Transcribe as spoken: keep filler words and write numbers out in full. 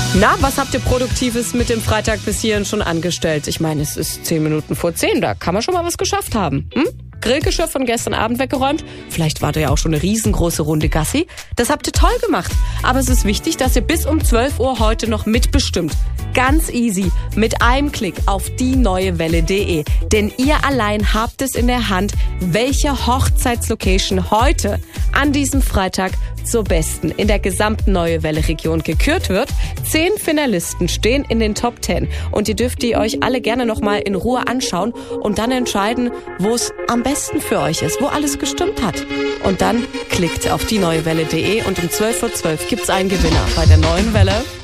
Na, was habt ihr Produktives mit dem Freitag bis hierhin schon angestellt? Ich meine, es ist zehn Minuten vor zehn, da kann man schon mal was geschafft haben. Hm? Grillgeschirr von gestern Abend weggeräumt. Vielleicht wart ihr ja auch schon eine riesengroße Runde Gassi. Das habt ihr toll gemacht. Aber es ist wichtig, dass ihr bis um zwölf Uhr heute noch mitbestimmt. Ganz easy, mit einem Klick auf die neue Welle punkt de. Denn ihr allein habt es in der Hand, welche Hochzeitslocation heute an diesem Freitag zur besten in der gesamten Neue Welle Region gekürt wird. Zehn Finalisten stehen in den Top Ten und ihr dürft die euch alle gerne nochmal in Ruhe anschauen und dann entscheiden, wo es am besten für euch ist, wo alles gestimmt hat. Und dann klickt auf die neue Welle punkt de und um zwölf Uhr zwölf gibt's einen Gewinner bei der Neuen Welle.